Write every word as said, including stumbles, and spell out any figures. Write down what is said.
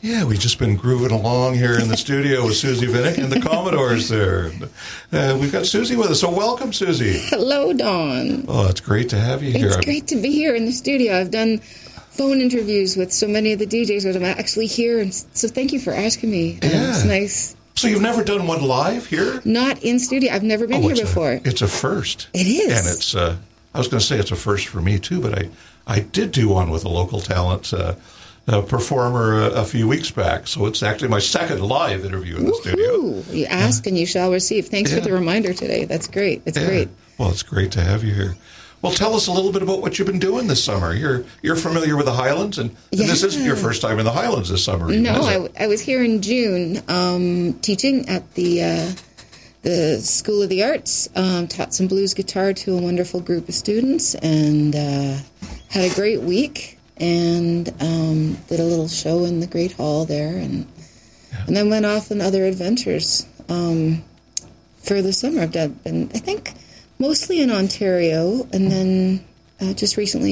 Yeah, we've just been grooving along here in the studio with Susie Vinnick and the Commodores there. Uh, we've got Susie with us, so welcome, Susie. Hello, Dawn. Oh, it's great to have you here. It's great to be here in the studio. I've done phone interviews with so many of the D Js, but I'm actually here, and so thank you for asking me. Um, Yeah. It's nice. So you've never done one live here? Not in studio. I've never been Oh, here it's before. A, it's a first. It is. And it's, uh, I was going to say it's a first for me, too, but I, I did do one with a local talent uh, uh, performer a, a few weeks back, so it's actually my second live interview in the studio. Woohoo! You ask and you shall receive. Thanks Yeah. for the reminder today. That's great. It's Yeah. great. Well, it's great to have you here. Well, tell us a little bit about what you've been doing this summer. You're you're familiar with the Highlands, and, and this Yeah. isn't your first time in the Highlands this summer. even, No, is I, it? w- I was here in June um, teaching at the uh, the School of the Arts. Um, taught some blues guitar to a wonderful group of students, and uh, had a great week. And um, did a little show in the Great Hall there, and Yeah. and then went off on other adventures um, for the summer. I've done, been, I think, mostly in Ontario, and then uh, just recently